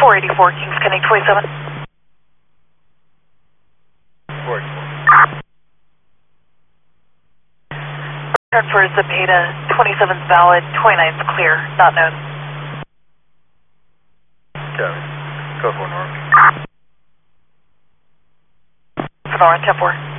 484, Kings Connect 27. 484. Return for Zepeda, 27's valid, 29's clear, not known. Copy. Code 4 north. Sonora 10-4.